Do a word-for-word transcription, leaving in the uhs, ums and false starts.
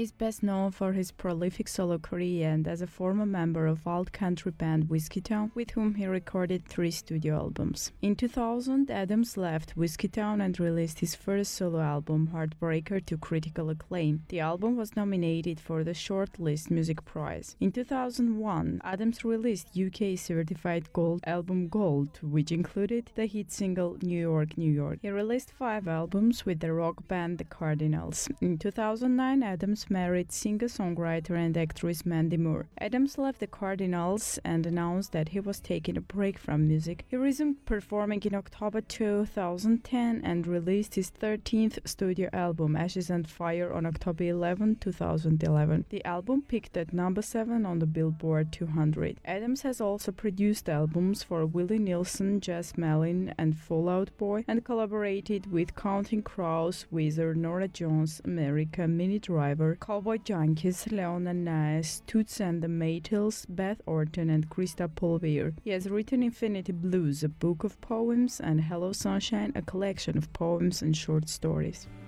He's best known for his prolific solo career and as a former member of alt country band Whiskeytown, with whom he recorded three studio albums. In two thousand, Adams left Whiskeytown and released his first solo album, Heartbreaker, to critical acclaim. The album was nominated for the Shortlist Music Prize. In two thousand one, Adams released U K certified gold album Gold, which included the hit single New York, New York. He released five albums with the rock band The Cardinals. In two thousand nine, Adams married singer-songwriter and actress Mandy Moore. Adams left The Cardinals and announced that he was taking a break from music. He resumed performing in October two thousand ten and released his thirteenth studio album, Ashes and Fire, on October eleventh, two thousand eleven. The album peaked at number seven on the Billboard two hundred. Adams has also produced albums for Willie Nelson, Jess Malin, and Fall Out Boy, and collaborated with Counting Crows, Weezer, Norah Jones, America, Minnie Driver, Cowboy Junkies, Leona Nice, Toots and the Maytals, Beth Orton, and Krista Pulver. He has written Infinity Blues, a book of poems, and Hello Sunshine, a collection of poems and short stories.